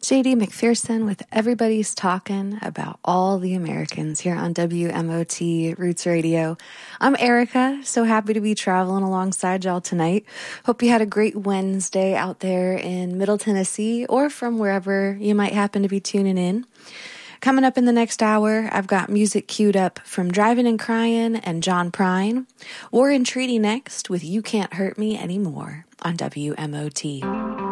JD McPherson with Everybody's Talking About All the Americans here on WMOT Roots Radio. I'm Erica, so happy to be traveling alongside y'all tonight. Hope you had a great Wednesday out there in Middle Tennessee or from wherever you might happen to be tuning in. Coming up in the next hour, I've got music queued up from Driving and Crying and John Prine. War and Treaty next with You Can't Hurt Me Anymore on WMOT.